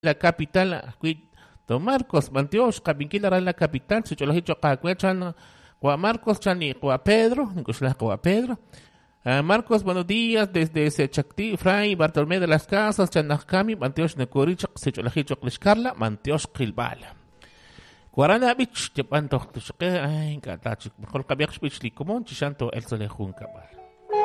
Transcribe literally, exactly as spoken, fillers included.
la capital, don Marcos, Mantiosh, Cabinquila la capital, si yo lo he dicho, Cacuechan, Gua Marcos, Chani, Gua Pedro, Gua Pedro. Uh, Marcos, buenos días, desde Sechacti, Fray, Bartolomé de las Casas, Chanacami, Mantiosh, Necorichak, si yo lo he dicho, Cliscarla, Mantiosh, Kilbala. Guarana Bich, Japan, Tochke, ay, Catachik, mejor cambiar Bich, Licomón, Chishanto, El Solejun Cabal.